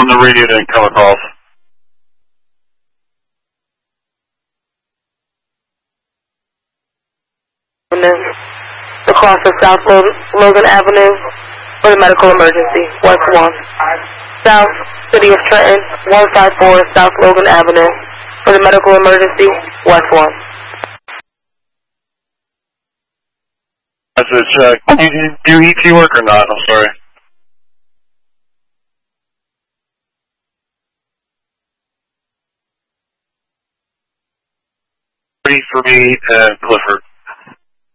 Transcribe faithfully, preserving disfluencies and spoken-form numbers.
on the radio didn't come across. Across the South Logan Avenue for the medical emergency, West one. South City of Trenton, one five four South Logan Avenue for the medical emergency, West one. That's a check. Do you do E T work or not? I'm sorry. Three for me and Clifford.